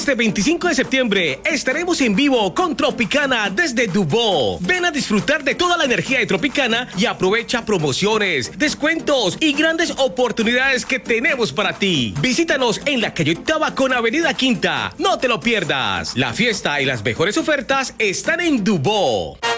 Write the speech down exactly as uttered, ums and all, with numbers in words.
Este veinticinco de septiembre estaremos en vivo con Tropicana desde Dubó. Ven a disfrutar de toda la energía de Tropicana y aprovecha promociones, descuentos y grandes oportunidades que tenemos para ti. Visítanos en la calle Octava con Avenida Quinta. No te lo pierdas. La fiesta y las mejores ofertas están en Dubó.